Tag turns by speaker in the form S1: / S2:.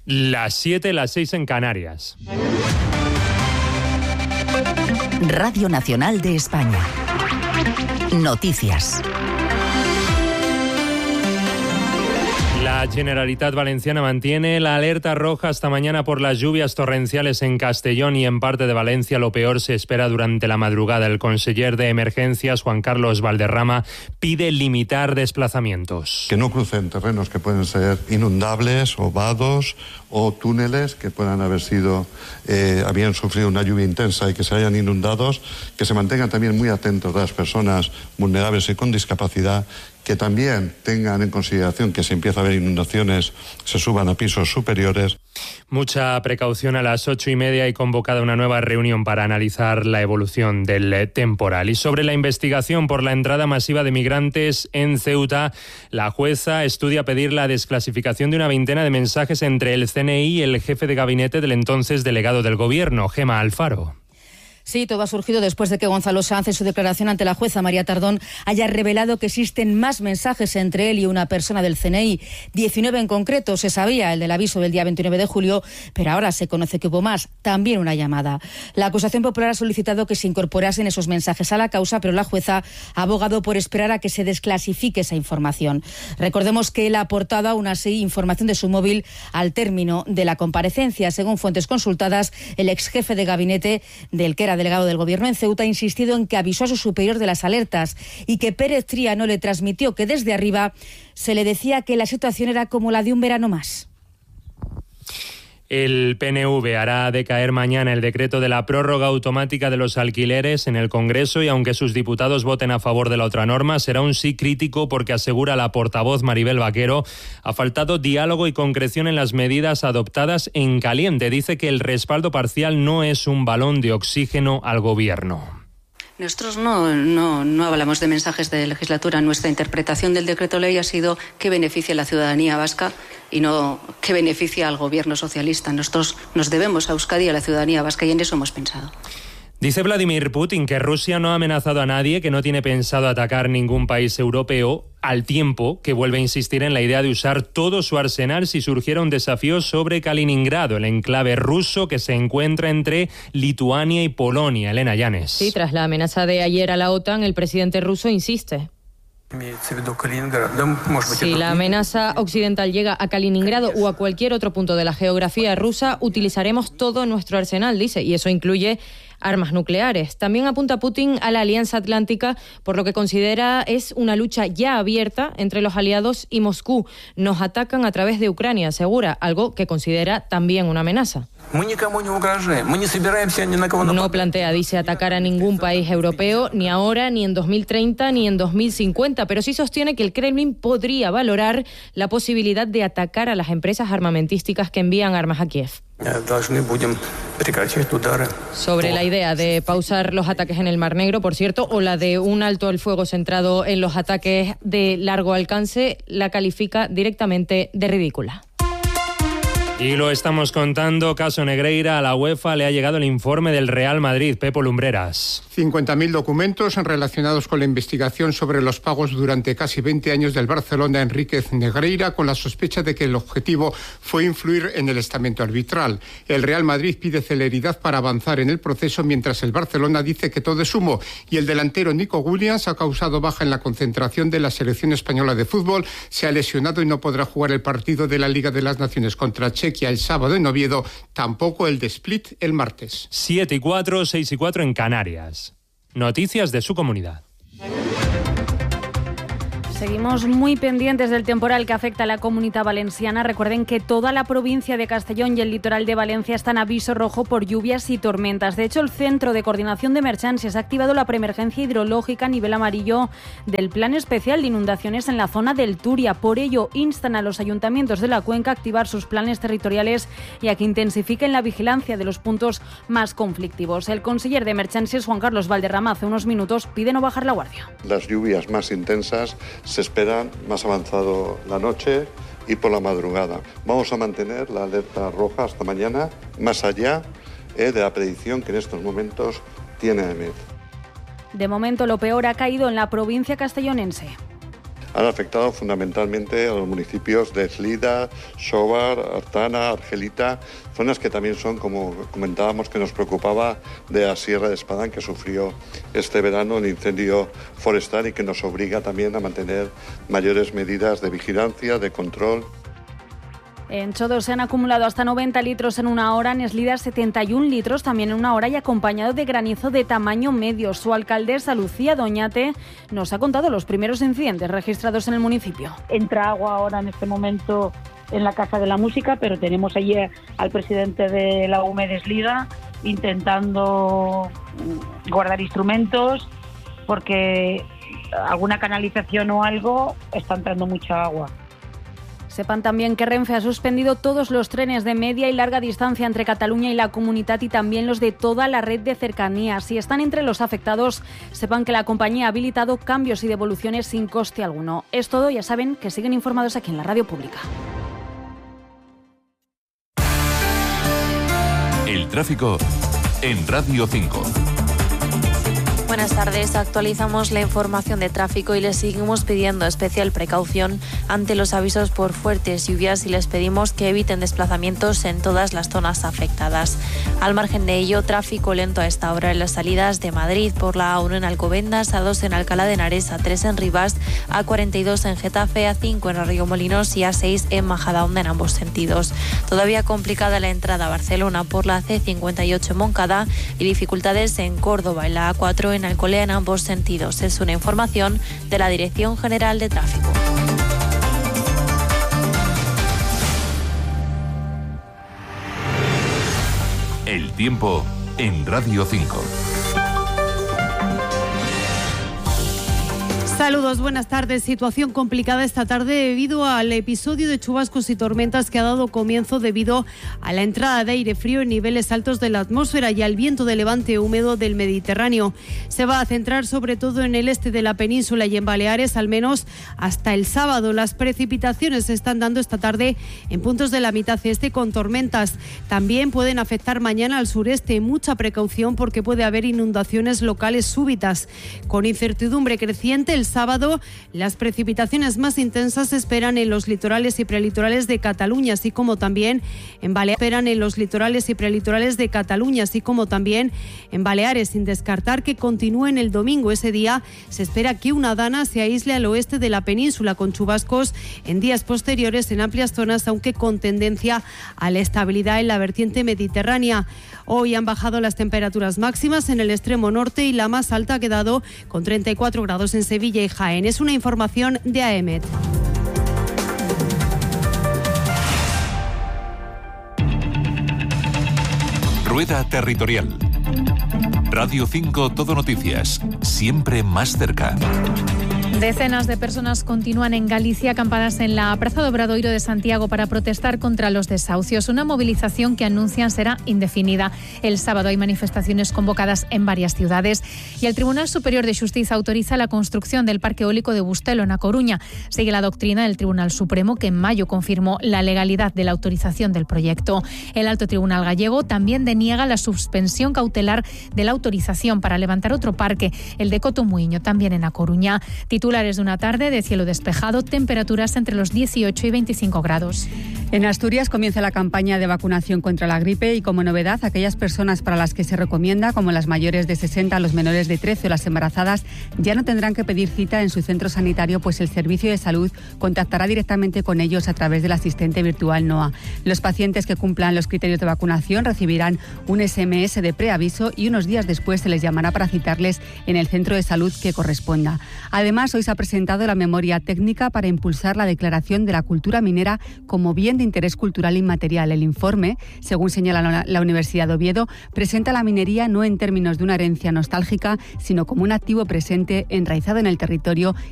S1: Las 7, las 6 en Canarias.
S2: Radio Nacional de España. Noticias.
S1: La Generalitat Valenciana mantiene la alerta roja hasta mañana por las lluvias torrenciales en Castellón y en parte de Valencia. Lo peor se espera durante la madrugada. El conseller de Emergencias, Juan Carlos Valderrama, pide limitar desplazamientos.
S3: Que no crucen terrenos que pueden ser inundables o vados o túneles que puedan haber habían sufrido una lluvia intensa y que se hayan inundados. Que se mantengan también muy atentos a las personas vulnerables y con discapacidad. Que también tengan en consideración que si empieza a haber inundaciones se suban a pisos superiores.
S1: Mucha precaución. A las 8:30 hay convocada una nueva reunión para analizar la evolución del temporal. Y sobre la investigación por la entrada masiva de migrantes en Ceuta, la jueza estudia pedir la desclasificación de una veintena de mensajes entre el CNI y el jefe de gabinete del entonces delegado del gobierno, Gemma Alfaro.
S4: Sí, todo ha surgido después de que Gonzalo Sanz, en su declaración ante la jueza María Tardón, haya revelado que existen más mensajes entre él y una persona del CNI. 19 en concreto, se sabía, el del aviso del día 29 de julio, pero ahora se conoce que hubo más, también una llamada. La acusación popular ha solicitado que se incorporasen esos mensajes a la causa, pero la jueza ha abogado por esperar a que se desclasifique esa información. Recordemos que él ha aportado aún así información de su móvil al término de la comparecencia. Según fuentes consultadas, el ex jefe de gabinete del que era delegado del gobierno en Ceuta ha insistido en que avisó a su superior de las alertas y que Pérez Tríano le transmitió que desde arriba se le decía que la situación era como la de un verano más.
S1: El PNV hará decaer mañana el decreto de la prórroga automática de los alquileres en el Congreso y aunque sus diputados voten a favor de la otra norma, será un sí crítico porque, asegura la portavoz Maribel Vaquero, ha faltado diálogo y concreción en las medidas adoptadas en caliente. Dice que el respaldo parcial no es un balón de oxígeno al gobierno.
S5: Nosotros no hablamos de mensajes de legislatura. Nuestra interpretación del decreto ley ha sido que beneficia a la ciudadanía vasca y no que beneficia al gobierno socialista. Nosotros nos debemos a Euskadi y a la ciudadanía vasca y en eso hemos pensado.
S1: Dice Vladimir Putin que Rusia no ha amenazado a nadie, que no tiene pensado atacar ningún país europeo, al tiempo que vuelve a insistir en la idea de usar todo su arsenal si surgiera un desafío sobre Kaliningrado, el enclave ruso que se encuentra entre Lituania y Polonia. Elena Llanes.
S6: Sí, tras la amenaza de ayer a la OTAN, el presidente ruso insiste. Si la amenaza occidental llega a Kaliningrado o a cualquier otro punto de la geografía rusa, utilizaremos todo nuestro arsenal, dice, y eso incluye armas nucleares. También apunta Putin a la Alianza Atlántica, por lo que considera es una lucha ya abierta entre los aliados y Moscú. Nos atacan a través de Ucrania, asegura, algo que considera también una amenaza. No plantea, dice, atacar a ningún país europeo, ni ahora, ni en 2030, ni en 2050, pero sí sostiene que el Kremlin podría valorar la posibilidad de atacar a las empresas armamentísticas que envían armas a Kiev. Sobre la idea de pausar los ataques en el Mar Negro, por cierto, o la de un alto al fuego centrado en los ataques de largo alcance, la califica directamente de ridícula.
S1: Y lo estamos contando, caso Negreira, a la UEFA le ha llegado el informe del Real Madrid. Pepo Lumbreras.
S7: 50.000 documentos relacionados con la investigación sobre los pagos durante casi 20 años del Barcelona a Enríquez Negreira, con la sospecha de que el objetivo fue influir en el estamento arbitral. El Real Madrid pide celeridad para avanzar en el proceso, mientras el Barcelona dice que todo es humo. Y el delantero Nico Williams ha causado baja en la concentración de la selección española de fútbol. Se ha lesionado y no podrá jugar el partido de la Liga de las Naciones contra Chequia el sábado en Oviedo, tampoco el de Split el martes.
S1: 7:04, 6:04 en Canarias. Noticias de su comunidad.
S8: Seguimos muy pendientes del temporal que afecta a la Comunidad Valenciana. Recuerden que toda la provincia de Castellón y el litoral de Valencia están en aviso rojo por lluvias y tormentas. De hecho, el Centro de Coordinación de Emergencias ha activado la preemergencia hidrológica a nivel amarillo del Plan Especial de Inundaciones en la zona del Turia. Por ello, instan a los ayuntamientos de la cuenca a activar sus planes territoriales y a que intensifiquen la vigilancia de los puntos más conflictivos. El conseller de Emergencias, Juan Carlos Valderrama, hace unos minutos pide no bajar la guardia.
S3: Las lluvias más intensas se esperan más avanzado la noche y por la madrugada. Vamos a mantener la alerta roja hasta mañana, más allá de la predicción que en estos momentos tiene EMET.
S8: De momento, lo peor ha caído en la provincia castellonense.
S3: han afectado fundamentalmente a los municipios de Eslida, Xóvar, Artana, Argelita, zonas que también son, como comentábamos, que nos preocupaba, de la Sierra de Espadán, que sufrió este verano el incendio forestal y que nos obliga también a mantener mayores medidas de vigilancia, de control.
S8: En Chodos se han acumulado hasta 90 litros en una hora, en Eslida 71 litros también en una hora y acompañado de granizo de tamaño medio. Su alcaldesa Lucía Doñate nos ha contado los primeros incidentes registrados en el municipio.
S9: Entra agua ahora en este momento en la Casa de la Música, pero tenemos allí al presidente de la UME de Eslida intentando guardar instrumentos porque alguna canalización o algo está entrando mucha agua.
S8: Sepan también que Renfe ha suspendido todos los trenes de media y larga distancia entre Cataluña y la Comunitat y también los de toda la red de cercanías. Si están entre los afectados, sepan que la compañía ha habilitado cambios y devoluciones sin coste alguno. Es todo, ya saben que siguen informados aquí en la Radio Pública.
S10: El tráfico en Radio 5.
S11: Buenas tardes, actualizamos la información de tráfico y les seguimos pidiendo especial precaución ante los avisos por fuertes lluvias y les pedimos que eviten desplazamientos en todas las zonas afectadas. Al margen de ello, tráfico lento a esta hora en las salidas de Madrid por la A1 en Alcobendas, A2 en Alcalá de Henares, A3 en Rivas, A42 en Getafe, A5 en Arroyomolinos y A6 en Majadahonda en ambos sentidos. Todavía complicada la entrada a Barcelona por la C58 en Moncada y dificultades en Córdoba en la A4 en Alcolea en ambos sentidos. Es una información de la Dirección General de Tráfico.
S10: El tiempo en Radio 5.
S12: Saludos, buenas tardes. Situación complicada esta tarde debido al episodio de chubascos y tormentas que ha dado comienzo debido a la entrada de aire frío en niveles altos de la atmósfera y al viento de levante húmedo del Mediterráneo. Se va a centrar sobre todo en el este de la península y en Baleares, al menos hasta el sábado. Las precipitaciones se están dando esta tarde en puntos de la mitad este con tormentas. También pueden afectar mañana al sureste. Mucha precaución porque puede haber inundaciones locales súbitas. Con incertidumbre creciente, el sábado las precipitaciones más intensas se esperan en los litorales y prelitorales de Cataluña, así como también en Baleares. Esperan en los litorales y prelitorales de Cataluña, así como también en Baleares, sin descartar que continúen el domingo. Ese día se espera que una dana se aísle al oeste de la península, con chubascos en días posteriores en amplias zonas, aunque con tendencia a la estabilidad en la vertiente mediterránea. Hoy han bajado las temperaturas máximas en el extremo norte y la más alta ha quedado con 34 grados en Sevilla y Jaén. Es una información de AEMET.
S10: Rueda Territorial. Radio 5 Todo Noticias. Siempre más cerca.
S13: Decenas de personas continúan en Galicia acampadas en la Praza do Obradoiro de Santiago para protestar contra los desahucios, una movilización que anuncian será indefinida. El sábado hay manifestaciones convocadas en varias ciudades y el Tribunal Superior de Xustiza autoriza la construcción del parque eólico de Bustelo, en A Coruña. Sigue la doctrina del Tribunal Supremo, que en mayo confirmó la legalidad de la autorización del proyecto. El Alto Tribunal gallego también deniega la suspensión cautelar de la autorización para levantar otro parque, el de Cotomuiño, también en A Coruña. Titulares de una tarde de cielo despejado, temperaturas entre los 18 y 25 grados.
S14: En Asturias comienza la campaña de vacunación contra la gripe y, como novedad, aquellas personas para las que se recomienda, como las mayores de 60, los menores de 13 o las embarazadas, ya no tendrán que pedir cita en su centro sanitario, pues el Servicio de Salud contactará directamente con ellos a través del asistente virtual NOA. Los pacientes que cumplan los criterios de vacunación recibirán un SMS de preaviso y unos días después se les llamará para citarles en el centro de salud que corresponda. Además, hoy se ha presentado la memoria técnica para impulsar la declaración de la cultura minera como bien de interés cultural inmaterial. El informe, según señala la Universidad de Oviedo, presenta la minería no en términos de una herencia nostálgica, sino como un activo presente, enraizado en el territorio